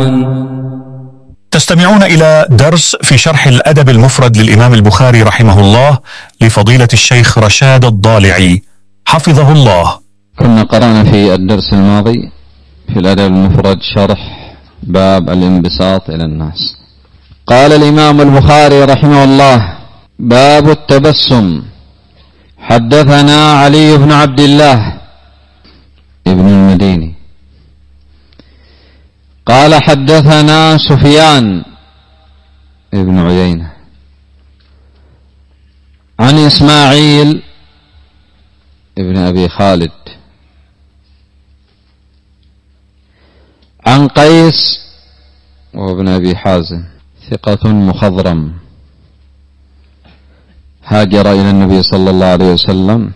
تستمعون إلى درس في شرح الأدب المفرد للإمام البخاري رحمه الله لفضيلة الشيخ رشاد الضالعي حفظه الله. كنا قرأنا في الدرس الماضي في الأدب المفرد شرح باب الانبساط إلى الناس. قال الإمام البخاري رحمه الله: باب التبسم. حدثنا علي بن عبد الله ابن المديني قال حدثنا سفيان ابن عيينة عن إسماعيل ابن أبي خالد عن قيس وابن أبي حازم ثقة مخضرم، هاجر إلى النبي صلى الله عليه وسلم